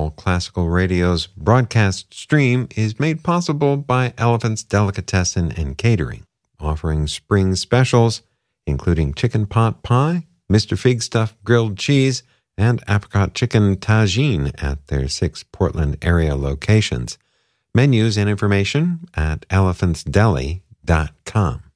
All Classical Radio's broadcast stream is made possible by Elephant's Delicatessen and Catering, offering spring specials, including chicken pot pie, Mr. Fig Stuff grilled cheese, and apricot chicken tagine at their 6 Portland area locations. Menus and information at elephantsdeli.com.